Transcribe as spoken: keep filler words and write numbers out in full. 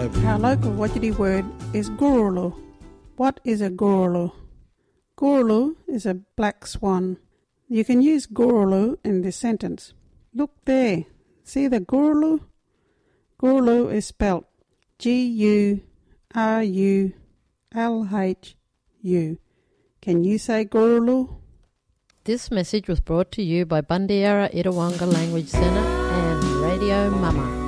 subscribe. Our local Wajiri word is gurulu. What is a gurulu? Gurulu is a black swan. You can use gurulu in this sentence. Look there. See the gurulu? Gurulu is spelt G U R U L H U. Can you say gurulu? This message was brought to you by Bundiara Itawanga Language Centre and Radio Mama.